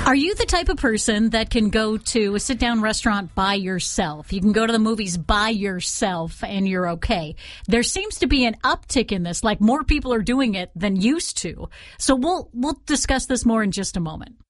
Are you the type of person that can go to a sit-down restaurant by yourself? You can go to the movies by yourself and you're okay. There seems to be an uptick in this, like more people are doing it than used to. So we'll discuss this more in just a moment.